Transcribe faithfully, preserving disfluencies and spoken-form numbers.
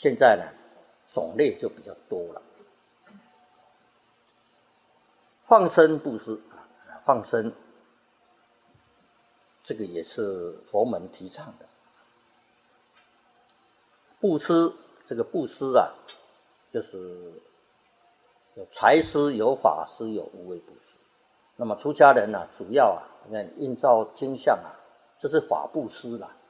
现在呢种类就比较多了。放生布施，放生这个也是佛门提倡的。布施这个布施啊，就是有财施、有法施、有无为布施。那么出家人啊，主要啊，你看映照经相啊，这是法布施啦。